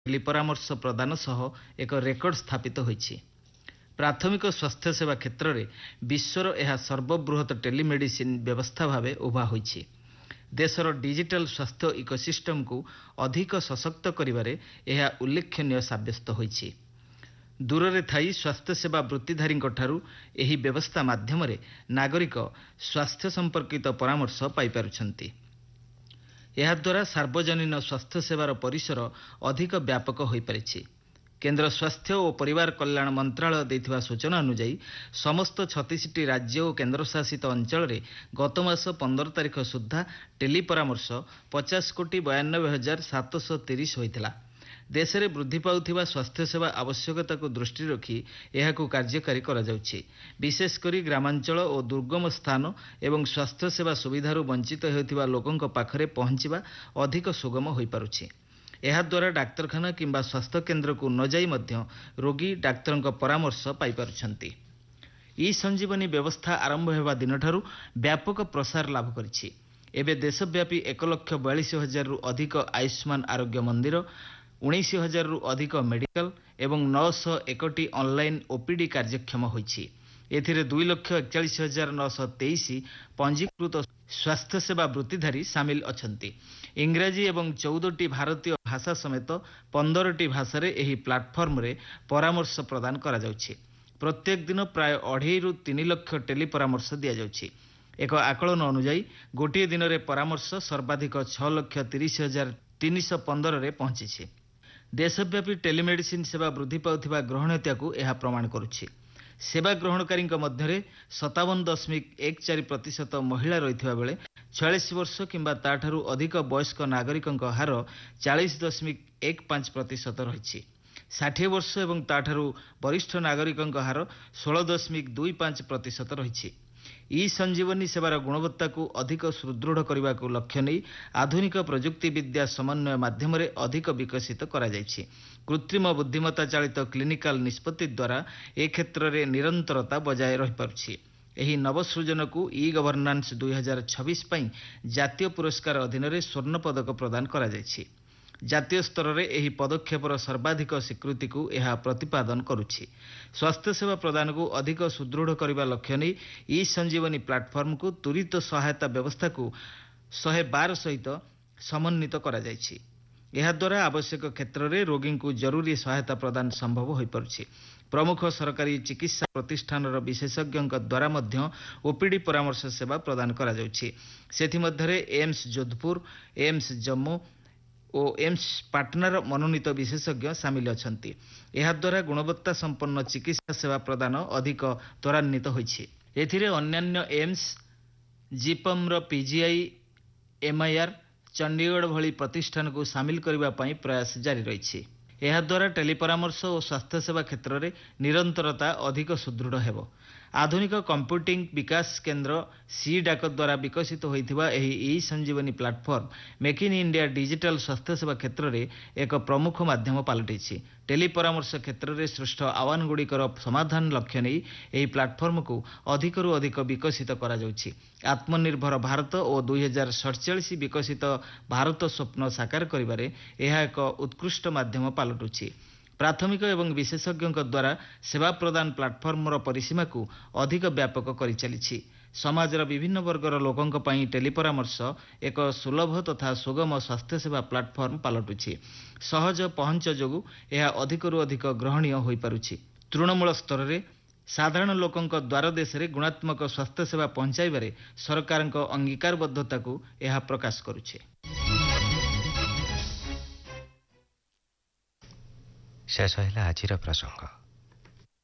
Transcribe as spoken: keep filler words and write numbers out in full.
टेलीपरामर्श प्रदान सह एक रेकर्ड स्थापित होइछि। प्राथमिक स्वास्थ्य सेवा क्षेत्र में विश्वर यह सर्वबृहत टेलीमेडिसिन व्यवस्था भावे उभा होइछि। देशर डिजिटल स्वास्थ्य इकोसिस्टम को अधिक सशक्त करिबारे यह उल्लेखनीय साब्यस्त होइछि। दूर थाई स्वास्थ्य सेवा वृत्तिधारी ठारू एही व्यवस्था माध्यम नागरिक स्वास्थ्य संपर्कित परामर्श पाई पारुछंती। यह द्वारा सार्वजनीन स्वास्थ्य सेवार परिसर अधिक व्यापक होई परिछि। केंद्र स्वास्थ्य और परिवार कल्याण मंत्रालय देथिबा सूचना अनुसार समस्त छत्तीसटी राज्य और केन्द्रशासित अंचल में गत मास पंद्रह तारिख सुधा टेली परामर्श पचास कोटी बयानबे हजार सातश तीस होता। देश में वृद्धि पाउथिबा स्वास्थ्य सेवा आवश्यकता को दृष्टि रखी यह कार्यकारी करा जाउछि। विशेषकर ग्रामांचल और दुर्गम स्थान एवं स्वास्थ्य सेवा सुविधारू वंचित होइथिबा लोकंक पाखरे पहुंचीबा अधिक सुगम होई पारुछि। यह द्वारा डाक्तरखाना किंबा स्वास्थ्य केन्द्र को न जाई मध्य रोगी डाक्तरंक परामर्श पाई पारुछंती। ई संजीवनी व्यवस्था आरंभ हेबा दिन ठारू व्यापक प्रसार लाभ करिछि। एबे देशव्यापी एक लक्ष बयालीस हजार रु अधिक आयुष्मान आरोग्य मंदिर, उन्नीस हजार रु अधिक मेडिकल एवं नौ सौ एकटी ऑनलाइन ओपीडी कार्यक्षम होइछि। एथिरे दुई लक्ष एकचालीस हजार नौश तेईस पंजीकृत स्वास्थ्य सेवा वृत्तिधारी सामिल अछंती। इंग्राजी एवं चौदह भारतीय भाषा समेत पंद्रह भाषा रे एही प्लाटफर्म रे परामर्श प्रदान करा जाउछि। प्रत्येक दिन प्राय अढ़ाई रु तीन लक्ष टेली परामर्श दिया जाउछि। एक आकलन अनुसार गोटे दिन रे परामर्श सर्वाधिक छह लक्ष तीस हजार तीन सौ पंद्रह रे पहुंची। देशव्यापी टेलीमेडिसिन सेवा वृद्धि पाउथिबा ग्रहणीयता को यह प्रमाण करुछि। सेवा ग्रहणकारी मध्य सतावन दशमिक एक चार प्रतिशत महिला रही बेले छियालीस वर्ष किंबा ताठारू अधिक वयस्क नागरिकों हार चालीस दशमिक एक पांच प्रतिशत रही। षाठी वर्ष एवं ताठारू वरिष्ठ नागरिकों हार षोल दशमिक दुई पांच प्रतिशत रही। ई संजीवनी सेवार गुणवत्ता को अधिक सुदृढ़ करने को लक्ष्य नहीं आधुनिक प्रजुक्ति विद्या समन्वय माध्यम अधिक विकसित करा जायछि। कृत्रिम बुद्धिमत्ता चालित क्लिनिकल निष्पत्ति द्वारा ए क्षेत्र में निरंतरता बजाय रही पारुछि। एही नवसृजन को ई गवर्नांस दुई हजार छब्बीस जातीय पुरस्कार अधीन में स्वर्ण पदक प्रदान करा जायछि। जातीय स्तर में एही पदक्षेपर सर्वाधिक स्वीकृति को यह प्रतिपादन करुछि। स्वास्थ्य सेवा प्रदान को अधिक सुदृढ़ करने लक्ष्य नहीं ई संजीवनी प्लाटफर्म को त्वरित सहायता व्यवस्था को सौ बारह सहित समन्वित करा जायछि। यह द्वारा आवश्यक क्षेत्र में रोगी को जरूरी सहायता प्रदान संभव हो पारुछि। प्रमुख सरकारी चिकित्सा प्रतिष्ठान विशेषज्ञों द्वारा मध्य ओपीडी परामर्श सेवा प्रदान करा जाउछि। सेथि मध्यरे एम्स जोधपुर, एम्स जम्मू और एम्स पाटनार मनोनीत विशेषज्ञ सामिल अछंती। यह द्वारा गुणवत्ता संपन्न चिकित्सा सेवा प्रदान अधिक त्वरान्वित होइछि। एथिरे अन्यान्य एम्स, जिपम्र पीजीआई, एमआईआर, चंडीगढ़ भली प्रतिष्ठान को सामिल करने पई प्रयास जारी रही। यह द्वारा टेलीपरामर्श और स्वास्थ्य सेवा क्षेत्र में निरंतरता अधिक सुदृढ़ हेबो। आधुनिक कंप्यूटिंग विकास केंद्र सी डाक द्वारा विकसित होइथिबा एही ई संजीवनी platform make in India digital स्वास्थ्य सेवा क्षेत्र में एक प्रमुख माध्यम पलटिछि। टेलीपरामर्श क्षेत्र में सृष्ट आह्वान गुड़िकर समाधान लक्ष्य नहीं एही प्लाटफर्म को अधिकरू अधिक विकसित करा जाउछि। आत्मनिर्भर भारत और दुई हजार सड़चाश विकसित भारत स्वप्न साकार करिबारे यह एक उत्कृष्ट माध्यम पलटुछि। प्राथमिक एवं विशेषज्ञों द्वारा सेवा प्रदान प्लाटफर्म परिसीमा को अधिक व्यापक करि चलिछि। समाजर विभिन्न वर्गर लोकों पई टेलीपरामर्श एक सुलभ तथा सुगम स्वास्थ्य सेवा प्लाटफर्म पलटुछि। सहज पहुंच जोगु यह अधिकरू अधिक ग्रहणीय होई पारुछि। तृणमूल स्तर में साधारण लोकों द्वार देश में गुणात्मक स्वास्थ्य सेवा पहुंचाइबारे सरकार अंगीकारबद्धता को यह प्रकाश करुछि। शेष होला आजिर प्रसंग।